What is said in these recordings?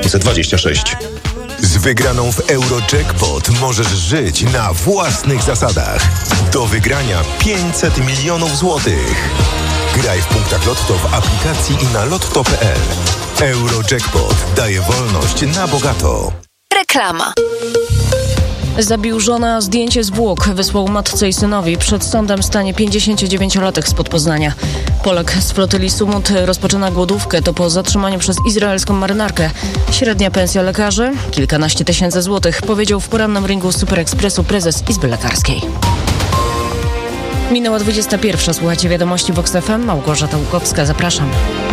2526. Z wygraną w Eurojackpot możesz żyć na własnych zasadach. Do wygrania 500 milionów złotych. Graj w punktach Lotto w aplikacji i na lotto.pl. Eurojackpot daje wolność na bogato. Reklama. Zabił żonę, a zdjęcie zwłok wysłał matce i synowi. Przed sądem stanie 59-latek spod Poznania. Polak z flotyli Sumut rozpoczyna głodówkę. To po zatrzymaniu przez izraelską marynarkę. Średnia pensja lekarzy? Kilkanaście tysięcy złotych, powiedział w porannym ringu Super Expressu prezes Izby Lekarskiej. Minęła 21. Słuchajcie wiadomości Vox FM. Małgorzata Łukowska, zapraszam.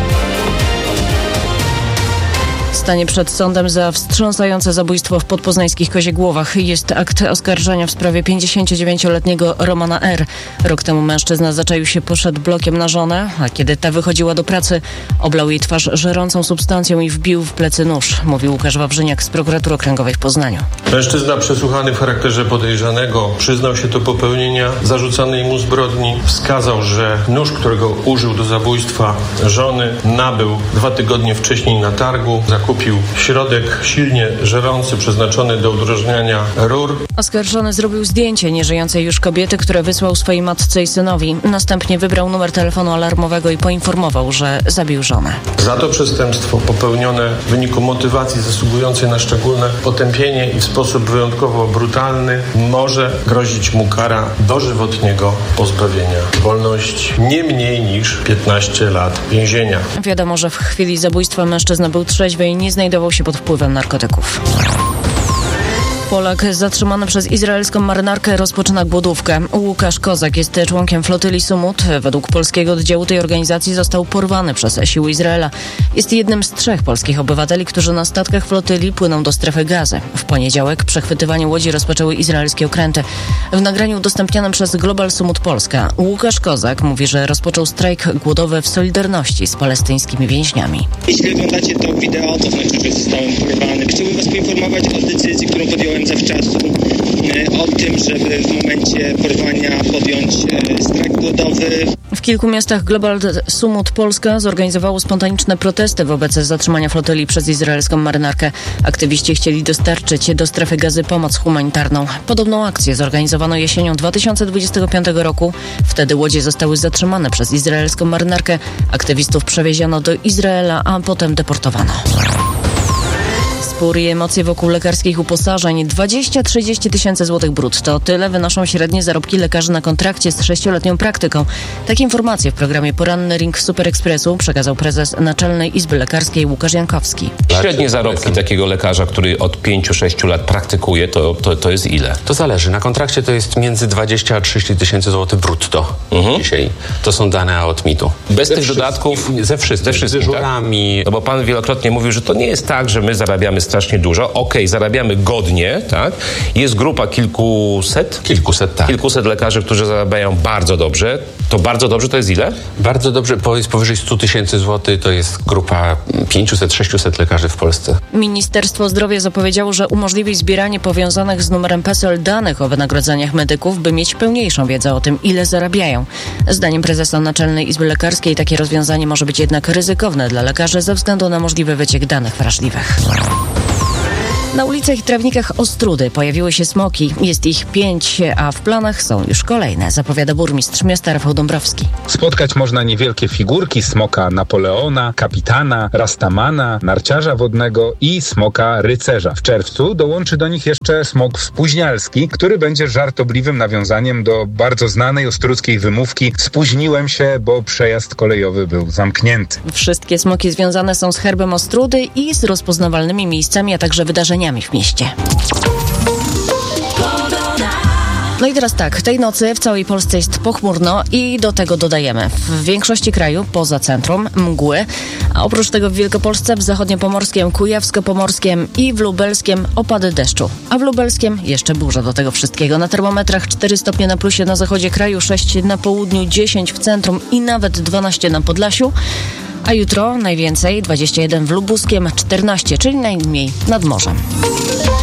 Stanie przed sądem za wstrząsające zabójstwo w podpoznańskich Koziegłowach. Jest akt oskarżenia w sprawie 59-letniego Romana R. Rok temu mężczyzna zaczaił się przed blokiem na żonę, a kiedy ta wychodziła do pracy, oblał jej twarz żerącą substancją i wbił w plecy nóż, mówił Łukasz Wawrzyniak z prokuratury okręgowej w Poznaniu. Mężczyzna przesłuchany w charakterze podejrzanego przyznał się do popełnienia zarzucanej mu zbrodni. Wskazał, że nóż, którego użył do zabójstwa żony, nabył 2 tygodnie wcześniej na targu. Kupił środek silnie żerący przeznaczony do udrożniania rur. Oskarżony zrobił zdjęcie nieżyjącej już kobiety, które wysłał swojej matce i synowi. Następnie wybrał numer telefonu alarmowego i poinformował, że zabił żonę. Za to przestępstwo popełnione w wyniku motywacji zasługującej na szczególne potępienie i w sposób wyjątkowo brutalny może grozić mu kara dożywotniego pozbawienia wolności nie mniej niż 15 lat więzienia. Wiadomo, że w chwili zabójstwa mężczyzna był trzeźwy i nie znajdował się pod wpływem narkotyków. Polak zatrzymany przez izraelską marynarkę rozpoczyna głodówkę. Łukasz Kozak jest członkiem flotyli Sumut. Według polskiego oddziału tej organizacji został porwany przez siły Izraela. Jest jednym z 3 polskich obywateli, którzy na statkach flotyli płyną do strefy Gazy. W poniedziałek przechwytywanie łodzi rozpoczęły izraelskie okręty. W nagraniu udostępnianym przez Global Sumut Polska Łukasz Kozak mówi, że rozpoczął strajk głodowy w solidarności z palestyńskimi więźniami. Jeśli oglądacie to wideo, to znaczy, że zostałem porwany. Chciałbym Was poinformować o decyzji, którą podjąłem zawczasu, o tym, żeby w momencie porwania podjąć strajk głodowy. W kilku miastach Global Sumut Polska zorganizowało spontaniczne protesty wobec zatrzymania flotyli przez izraelską marynarkę. Aktywiści chcieli dostarczyć do strefy Gazy pomoc humanitarną. Podobną akcję zorganizowano jesienią 2025 roku. Wtedy łodzie zostały zatrzymane przez izraelską marynarkę. Aktywistów przewieziono do Izraela, a potem deportowano. Spór i emocje wokół lekarskich uposażeń. 20-30 tysięcy złotych brutto. Tyle wynoszą średnie zarobki lekarzy na kontrakcie z 6-letnią praktyką. Takie informacje w programie Poranny Ring Super Expressu przekazał prezes Naczelnej Izby Lekarskiej Łukasz Jankowski. Średnie zarobki takiego lekarza, który od 5-6 lat praktykuje, to jest ile? To zależy. Na kontrakcie to jest między 20 a 30 tysięcy złotych brutto. Dzisiaj. To są dane od MIT-u. Bez tych dodatków? Ze wszystkich. Z dyżurami. Tak? No bo pan wielokrotnie mówił, że to nie jest tak, że my zarabiamy strasznie dużo. Okej, zarabiamy godnie, tak? Jest grupa kilkuset, tak. Kilkuset lekarzy, którzy zarabiają bardzo dobrze. To bardzo dobrze to jest ile? Bardzo dobrze, powyżej 100 tysięcy złotych to jest grupa 500-600 lekarzy w Polsce. Ministerstwo Zdrowia zapowiedziało, że umożliwi zbieranie powiązanych z numerem PESEL danych o wynagrodzeniach medyków, by mieć pełniejszą wiedzę o tym, ile zarabiają. Zdaniem prezesa Naczelnej Izby Lekarskiej takie rozwiązanie może być jednak ryzykowne dla lekarzy ze względu na możliwy wyciek danych wrażliwych. Na ulicach i trawnikach Ostródy pojawiły się smoki. Jest ich 5, a w planach są już kolejne, zapowiada burmistrz miasta Rafał Dąbrowski. Spotkać można niewielkie figurki smoka Napoleona, kapitana, Rastamana, narciarza wodnego i smoka rycerza. W czerwcu dołączy do nich jeszcze smok spóźnialski, który będzie żartobliwym nawiązaniem do bardzo znanej ostródzkiej wymówki "spóźniłem się, bo przejazd kolejowy był zamknięty". Wszystkie smoki związane są z herbem Ostródy i z rozpoznawalnymi miejscami, a także wydarzeniami w mieście. No i teraz tak, tej nocy w całej Polsce jest pochmurno i do tego dodajemy w większości kraju, poza centrum, mgły, a oprócz tego w Wielkopolsce, w zachodniopomorskiem, kujawsko-pomorskim i w lubelskim opady deszczu. A w lubelskim jeszcze burza do tego wszystkiego. Na termometrach 4 stopnie na plusie na zachodzie kraju, 6 na południu, 10 w centrum i nawet 12 na Podlasiu. A jutro najwięcej, 21 w Lubuskiem, 14, czyli najmniej nad morzem.